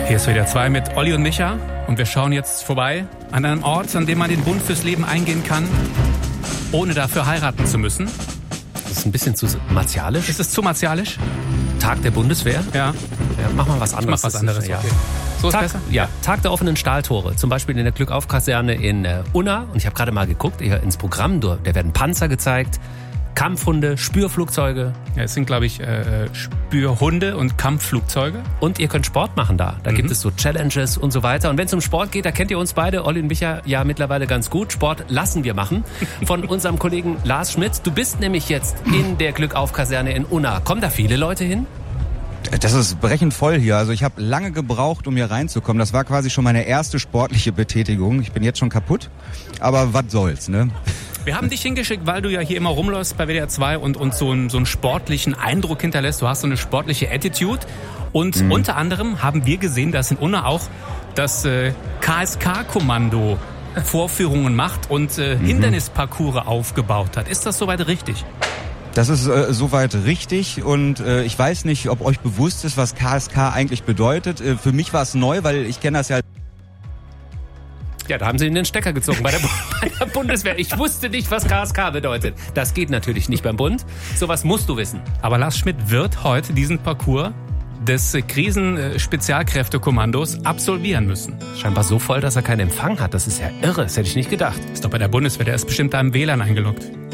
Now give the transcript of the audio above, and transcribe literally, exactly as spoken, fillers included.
Hier ist W D R zwei mit Olli und Micha und wir schauen jetzt vorbei an einem Ort, an dem man den Bund fürs Leben eingehen kann, ohne dafür heiraten zu müssen. Das ist ein bisschen zu martialisch. Ist es zu martialisch? Tag der Bundeswehr? Ja. Ja, mach mal was anderes. Ich mach was anderes, ja. okay. So ist Tag, besser? Ja, Tag der offenen Stahltore. Zum Beispiel in der Glückauf-Kaserne in äh, Unna. Und ich habe gerade mal geguckt, hier ins Programm, da werden Panzer gezeigt, Kampfhunde, Spürflugzeuge. Ja, es sind, glaube ich, äh, Spürhunde und Kampfflugzeuge. Und ihr könnt Sport machen da. Da mhm. gibt es so Challenges und so weiter. Und wenn es um Sport geht, da kennt ihr uns beide, Olli und Micha, ja mittlerweile ganz gut. Sport lassen wir machen. Von unserem Kollegen Lars Schmidt. Du bist nämlich jetzt in der Glückauf-Kaserne in Unna. Kommen da viele Leute hin? Das ist brechend voll hier. Also ich habe lange gebraucht, um hier reinzukommen. Das war quasi schon meine erste sportliche Betätigung. Ich bin jetzt schon kaputt. Aber was soll's, ne? Wir haben dich hingeschickt, weil du ja hier immer rumläufst bei W D R zwei und uns so einen, so einen sportlichen Eindruck hinterlässt. Du hast so eine sportliche Attitude. Und mhm. unter anderem haben wir gesehen, dass in Unna auch das äh, K S K-Kommando Vorführungen macht und äh, mhm. Hindernisparcours aufgebaut hat. Ist das soweit richtig? Das ist äh, soweit richtig und äh, ich weiß nicht, ob euch bewusst ist, was K S K eigentlich bedeutet. Äh, für mich war es neu, weil ich kenne das ja. Ja, da haben sie in den Stecker gezogen bei der, bei der Bundeswehr. Ich wusste nicht, was K S K bedeutet. Das geht natürlich nicht beim Bund. Sowas musst du wissen. Aber Lars Schmidt wird heute diesen Parcours des Krisenspezialkräftekommandos absolvieren müssen. Scheinbar so voll, dass er keinen Empfang hat. Das ist ja irre. Das hätte ich nicht gedacht. Ist doch bei der Bundeswehr. Der ist bestimmt da im W L A N eingeloggt.